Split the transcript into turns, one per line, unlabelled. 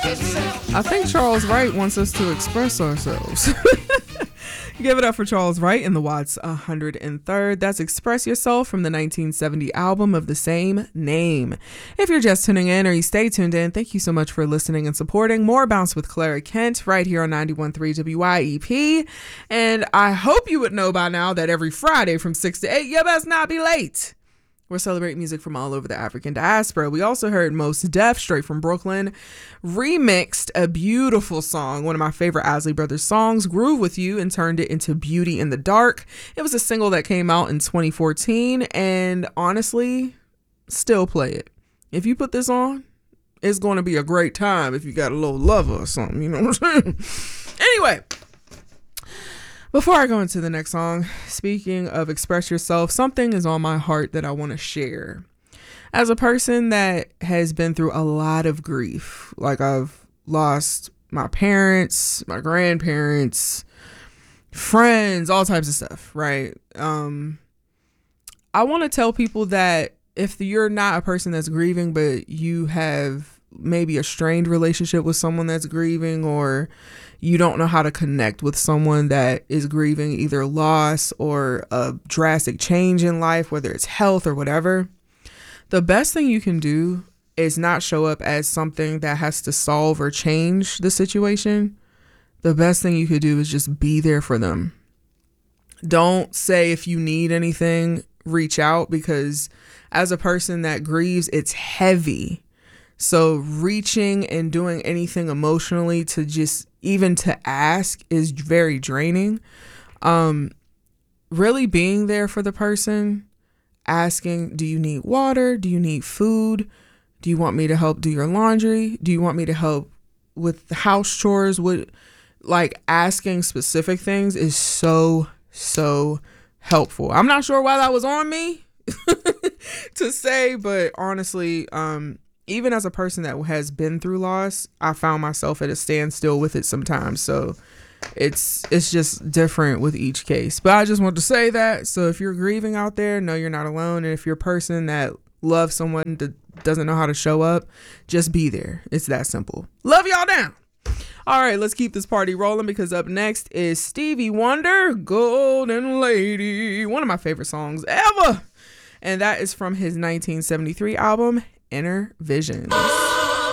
I think Charles Wright wants us to express ourselves. Give it up for Charles Wright and the Watts 103rd. That's Express Yourself from the 1970 album of the same name. If you're just tuning in or you stay tuned in, thank you so much for listening and supporting More Bounce with Clara Kent right here on 91.3 WYEP. And I hope you would know by now that every Friday from 6 to 8, you best not be late. We're celebrating music from all over the African diaspora. We also heard Mos Def, straight from Brooklyn, remixed a beautiful song, one of my favorite Isley Brothers songs, Groove With You, and turned it into Beauty in the Dark. It was a single that came out in 2014, and honestly, still play it. If you put this on, it's going to be a great time if you got a little lover or something, you know what I'm saying? Anyway. Before I go into the next song, speaking of express yourself, something is on my heart that I want to share. As a person that has been through a lot of grief, like I've lost my parents, my grandparents, friends, all types of stuff, right? I want to tell people that if you're not a person that's grieving, but you have maybe a strained relationship with someone that's grieving, or you don't know how to connect with someone that is grieving either loss or a drastic change in life, whether it's health or whatever, the best thing you can do is not show up as something that has to solve or change the situation. The best thing you could do is just be there for them. Don't say if you need anything, reach out, because as a person that grieves, it's heavy. So reaching and doing anything emotionally to just even to ask is very draining. Really being there for the person, asking, do you need water? Do you need food? Do you want me to help do your laundry? Do you want me to help with the house chores? Like asking specific things is so helpful. I'm not sure why that was on me to say, but honestly, even as a person that has been through loss, I found myself at a standstill with it sometimes. So it's just different with each case. But I just want to say that. So if you're grieving out there, know you're not alone. And if you're a person that loves someone that doesn't know how to show up, just be there. It's that simple. Love y'all down. All right, let's keep this party rolling, because up next is Stevie Wonder, Golden Lady, one of my favorite songs ever. And that is from his 1973 album, Inner Visions.